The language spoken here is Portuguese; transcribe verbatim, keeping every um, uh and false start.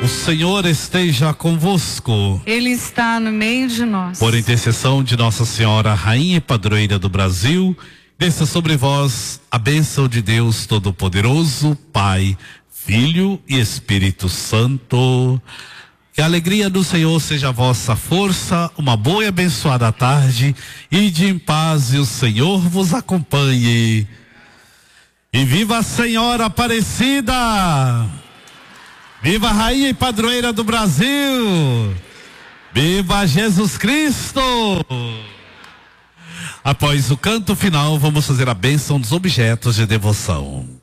O Senhor esteja convosco. Ele está no meio de nós. Por intercessão de Nossa Senhora, Rainha e Padroeira do Brasil, desça sobre vós a bênção de Deus Todo-Poderoso, Pai, Filho e Espírito Santo. Que a alegria do Senhor seja a vossa força, uma boa e abençoada tarde, ide em paz e o Senhor vos acompanhe. E viva a Senhora Aparecida! Viva a Rainha e Padroeira do Brasil! Viva Jesus Cristo! Após o canto final, vamos fazer a bênção dos objetos de devoção.